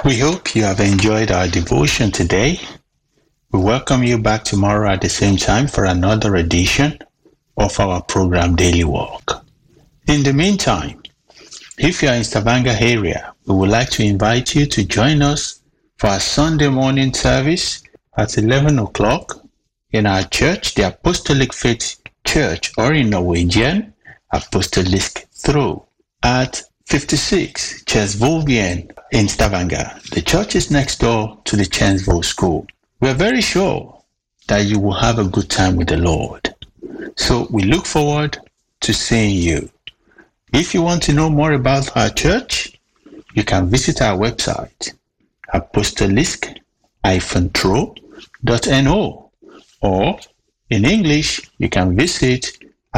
We hope you have enjoyed our devotion today. We welcome you back tomorrow at the same time for another edition of our program Daily Walk. In the meantime, if you are in Stavanger area, we would like to invite you to join us for our Sunday morning service at 11 o'clock in our church, the Apostolic Faith Church, or in Norwegian, Apostolisk Tro, at 56 Kjensvollveien in Stavanger. The church is next door to the Kjensvoll School. We are very sure that you will have a good time with the Lord. So we look forward to seeing you. If you want to know more about our church, you can visit our website, apostolisk-tro.no, or in English, you can visit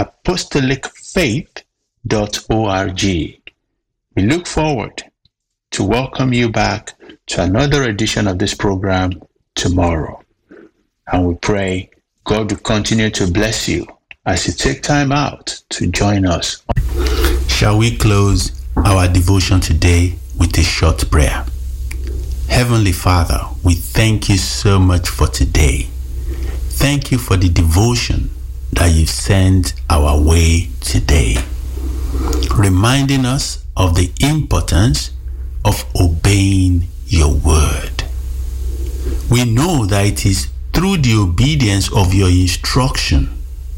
apostolicfaith.org. We look forward to welcome you back to another edition of this program tomorrow. And we pray God will continue to bless you as you take time out to join us. Shall we close our devotion today with a short prayer? Heavenly Father, we thank you so much for today. Thank you for the devotion that you've sent our way today, reminding us of the importance of obeying your word. We know that it is through the obedience of your instruction,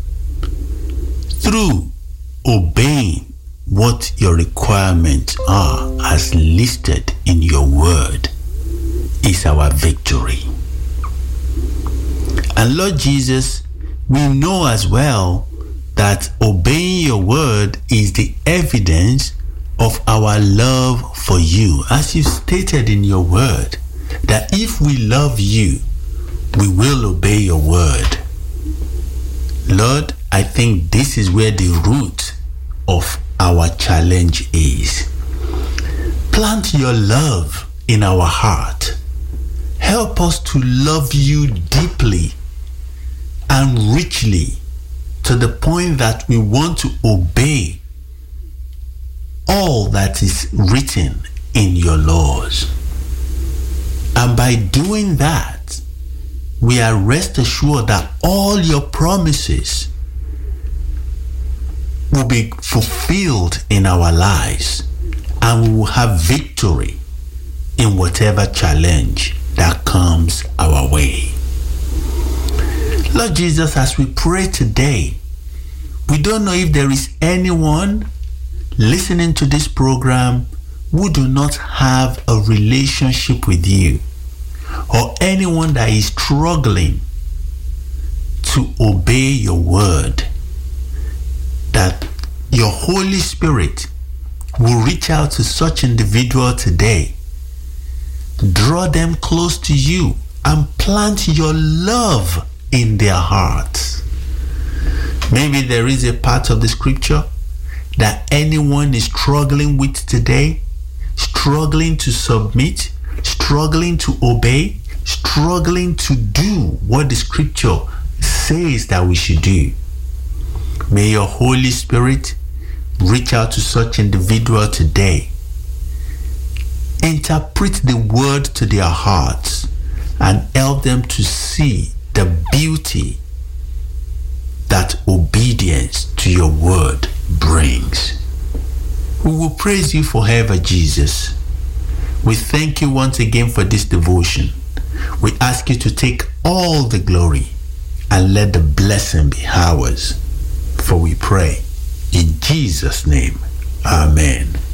through obeying what your requirements are as listed in your word, is our victory. And Lord Jesus, we know as well that obeying your word is the evidence of our love for you, as you stated in your word, that if we love you, we will obey your word. Lord, I think this is where the root of our challenge is. Plant your love in our heart. Help us to love you deeply and richly, to the point that we want to obey all that is written in your laws. And by doing that, we are rest assured that all your promises will be fulfilled in our lives, and we will have victory in whatever challenge that comes our way. Lord Jesus, as we pray today, we don't know if there is anyone listening to this program who do not have a relationship with you, or anyone that is struggling to obey your word, that your Holy Spirit will reach out to such individual today, draw them close to you, and plant your love in their hearts. Maybe there is a part of the scripture that anyone is struggling with today, struggling to submit, struggling to obey, struggling to do what the scripture says that we should do. May your Holy Spirit reach out to such individual today, interpret the word to their hearts, and help them to see the beauty that obedience to your word brings. We will praise you forever, Jesus. We thank you once again for this devotion. We ask you to take all the glory and let the blessing be ours. For we pray in Jesus' name. Amen.